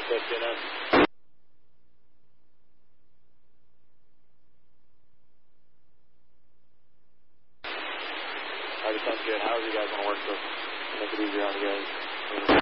CNN. Alright, sounds good. However you guys want to work, so make it easier on you guys.